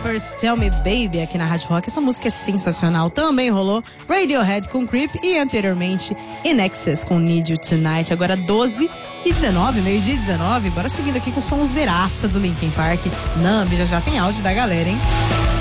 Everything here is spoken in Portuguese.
Peppers, Tell Me Baby, aqui na Rádio Rock. Essa música é sensacional. Também rolou Radiohead com Creep e anteriormente In Excess com Need You Tonight. Agora 12h19, meio-dia 19. Bora seguindo aqui com o sonzeiraça do Linkin Park. Numb, já tem áudio da galera, hein?